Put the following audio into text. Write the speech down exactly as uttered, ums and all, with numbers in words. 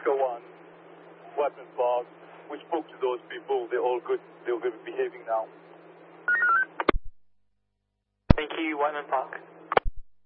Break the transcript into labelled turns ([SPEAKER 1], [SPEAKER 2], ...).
[SPEAKER 1] Oscar one, Whiteman Park. We spoke to those people. They're all good. They're good behaving now.
[SPEAKER 2] Thank you, Whiteman Park.